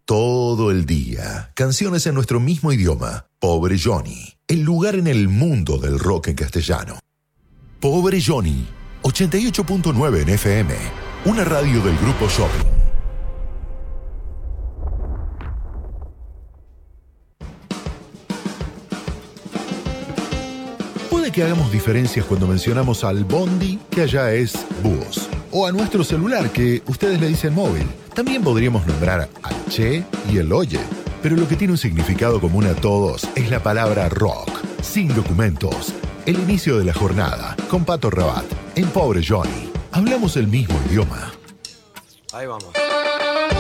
Todo el día, canciones en nuestro mismo idioma. Pobre Johnny, el lugar en el mundo del rock en castellano. Pobre Johnny, 88.9 en FM, una radio del Grupo Shopping. Puede que hagamos diferencias cuando mencionamos al bondi, que allá es búhos, o a nuestro celular, que ustedes le dicen móvil. También podríamos nombrar al Che y el Oye, pero lo que tiene un significado común a todos es la palabra rock, sin documentos. El inicio de la jornada, con Pato Rabat, en Pobre Johnny. Hablamos el mismo idioma. Ahí vamos.